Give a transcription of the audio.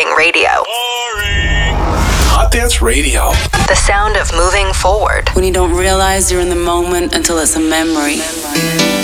moving radio. Hot Dance Radio. The sound of moving forward. When you don't realize you're in the moment until it's a memory.